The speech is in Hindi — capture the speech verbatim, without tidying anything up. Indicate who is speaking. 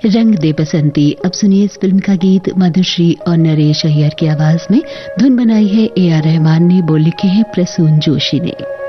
Speaker 1: रंग दे बसंती। अब सुनिए इस फिल्म का गीत मधुश्री और नरेश अय्यर की आवाज में। धुन बनाई है ए आर रहमान ने, बोल लिखे हैं प्रसून जोशी ने।